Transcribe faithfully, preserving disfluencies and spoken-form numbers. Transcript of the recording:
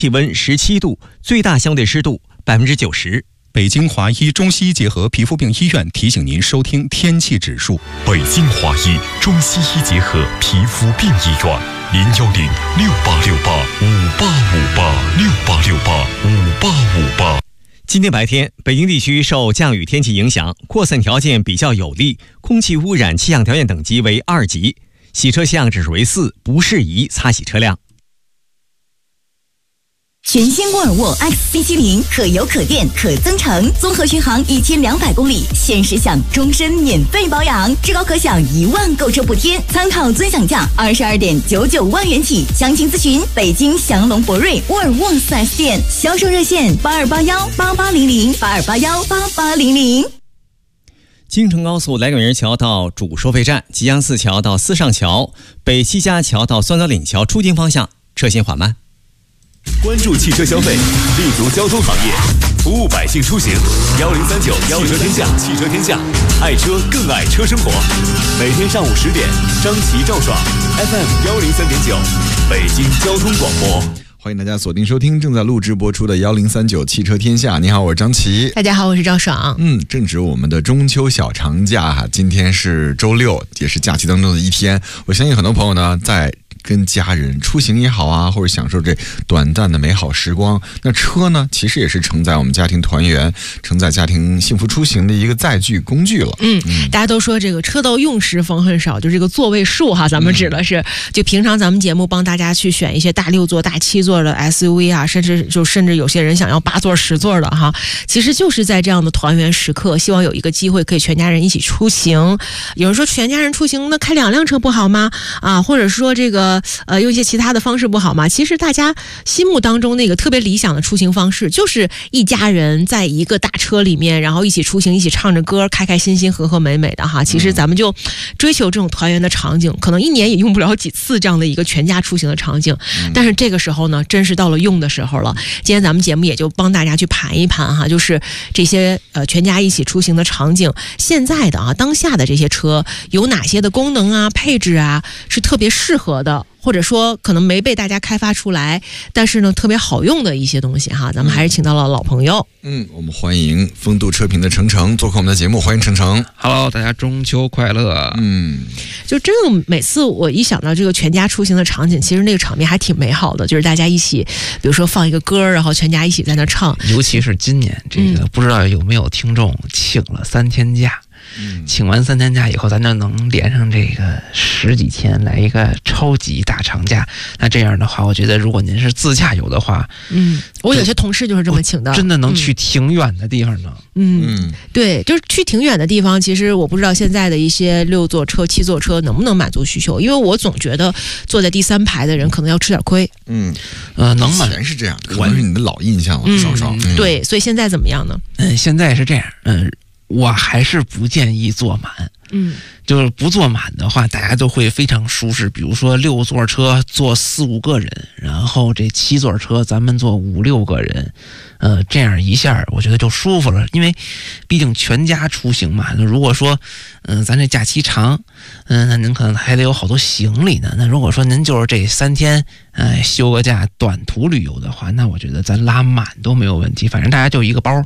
气温十七度，最大相对湿度百分之九十。 北京华医中西医结合皮肤病医院提醒您收听天气指数。 北京华医中西医结合皮肤病医院，零幺零六八六八五八五八六八六八五八五八。 今天白天，北京地区受降雨天气影响，扩散条件比较有利，空气污染气象条件等级为二级，洗车气象指数为四，不适宜擦洗车辆。 全新沃尔沃 X C 七十 可油可电可增程，综合巡航一千两百公里，限时享终身免费保养，至高可享一万购车补贴，参考尊享价二十二点九九万元起。详情咨询北京祥龙博瑞沃尔沃 四 S 店，销售热线八二八幺八八零零八二八幺八八零零。 京承高速来港人桥到主收费站，吉阳寺桥到四上桥，北七家桥到酸枣岭桥出京方向车行缓慢。 关注汽车消费，立足交通行业，服务百姓出行。幺零三九汽车天下，汽车天下，爱车更爱车生活。每天上午十点，张琪、赵爽 ，F M 幺零三点九，北京交通广播。 欢迎大家锁定收听正在录制播出的幺零三九汽车天下。你好，我是张琪。 大家好，我是赵爽。 嗯，正值我们的中秋小长假哈，今天是周六，也是假期当中的一天。我相信很多朋友呢，在跟家人出行也好啊，或者享受这短暂的美好时光。那车呢，其实也是承载我们家庭团圆、承载家庭幸福出行的一个载具工具了。 嗯，嗯大家都说这个车到用时方恨少，就这个座位数哈，咱们指的是、嗯、就平常咱们节目帮大家去选一些大六座、大七座的 S U V 啊，甚至就甚至有些人想要八座、十座的哈，其实就是在这样的团圆时刻，希望有一个机会可以全家人一起出行。有人说全家人出行，那开两辆车不好吗？啊，或者说这个。呃，用一些其他的方式不好吗？其实大家心目当中那个特别理想的出行方式，就是一家人在一个大车里面，然后一起出行，一起唱着歌，开开心心、和和美美的哈。其实咱们就追求这种团圆的场景，可能一年也用不了几次这样的一个全家出行的场景。但是这个时候呢，真是到了用的时候了。今天咱们节目也就帮大家去盘一盘哈，就是这些呃全家一起出行的场景，现在的啊当下的这些车有哪些的功能啊、配置啊是特别适合的。或者说可能没被大家开发出来，但是呢特别好用的一些东西哈，咱们还是请到了老朋友。 嗯，我们欢迎风度车评的程程做客我们的节目，欢迎程程。 Hello， 大家中秋快乐。 嗯， 就真的每次我一想到这个全家出行的场景，其实那个场面还挺美好的，就是大家一起，比如说放一个歌，然后全家一起在那唱。 尤其是今年这个，嗯、不知道有没有听众请了三天假。嗯、请完三天假以后，咱就能连上这个十几天，来一个超级大长假。那这样的话，我觉得如果您是自驾游的话， 嗯，我有些同事就是这么请的， 真的能去挺远的地方呢。 嗯，嗯对，就是去挺远的地方。其实我不知道现在的一些六座车、七座车能不能满足需求，因为我总觉得坐在第三排的人可能要吃点亏。 嗯， 呃，能满以前是这样，可能是你的老印象了，稍稍、 嗯嗯。对，所以现在怎么样呢？ 嗯，现在是这样，嗯。我还是不建议坐满， 嗯， 就是不坐满的话，大家都会非常舒适。比如说六座车坐四五个人，然后这七座车咱们坐五六个人，呃，这样一下我觉得就舒服了。因为毕竟全家出行嘛，那如果说，嗯、呃，咱这假期长，嗯、呃，那您可能还得有好多行李呢。那如果说您就是这三天，呃，休个假短途旅游的话，那我觉得咱拉满都没有问题。反正大家就一个包，